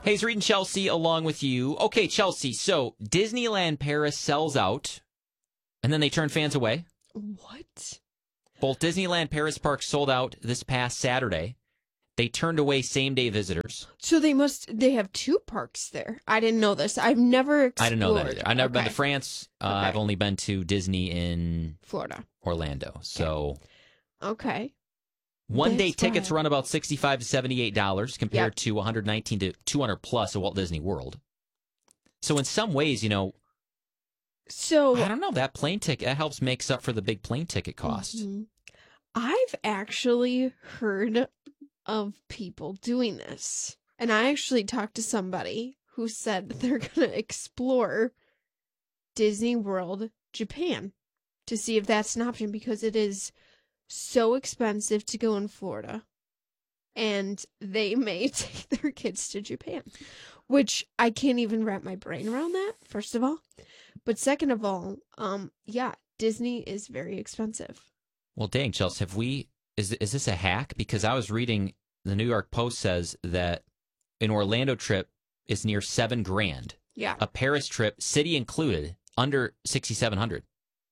Hayes, Reed, and Chelsea along with you. Okay, Chelsea, so Disneyland Paris sells out, and then they turn fans away. What? Both Disneyland Paris parks sold out this past Saturday. They turned away same-day visitors. So they have two parks there. I didn't know this. I've never explored. I didn't know that either. I've never been to France. Okay. I've only been to Disney in Florida. Orlando. So Okay. one-day That's tickets wild. run about $65 to $78 compared to $119 to $200 plus at Walt Disney World. So in some ways, So I don't know, that plane ticket, that helps makes up for the big plane ticket cost. Mhm. I've actually heard of people doing this. And I actually talked to somebody who said they're going to explore Disney World Japan to see if that's an option because it is so expensive to go in Florida. And they may take their kids to Japan, which I can't even wrap my brain around that, first of all. But second of all, Disney is very expensive. Well, dang, Chelsea, is this a hack? Because I was reading, the New York Post says that an Orlando trip is near $7,000. Yeah. A Paris trip, city included, under $6,700.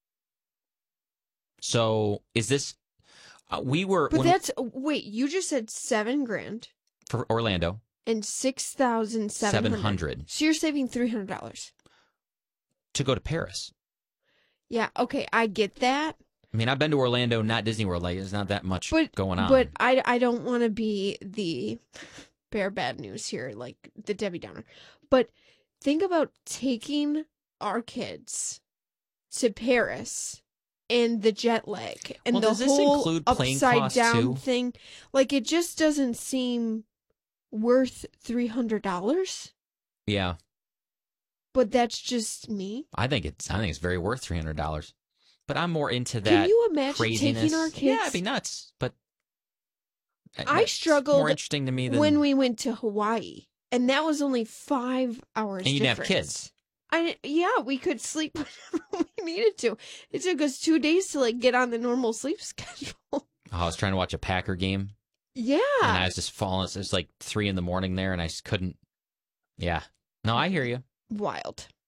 So is this? Wait, you just said $7,000 for Orlando and $6,700. So you're saving $300. to go to Paris. Yeah. Okay, I get that. I mean, I've been to Orlando, not Disney World. Like, there's not that much going on. But I don't want to be the bear bad news here, like the Debbie Downer. But think about taking our kids to Paris and the jet lag and Well, the does this whole include plane upside costs, down too? thing. Like, it just doesn't seem worth $300. Yeah, But that's just me. I think it's very worth $300. But I'm more into that. Can you imagine craziness. taking our kids? Yeah, it'd be nuts. But I it's struggled more interesting to me than when we went to Hawaii, and that was only 5 hours. And you didn't have difference. kids. We could sleep whenever we needed to. It took us 2 days to get on the normal sleep schedule. I was trying to watch a Packer game, Yeah. and I was just falling. It was like 3 a.m. there, and I just couldn't. Yeah. No, I hear you. Wild.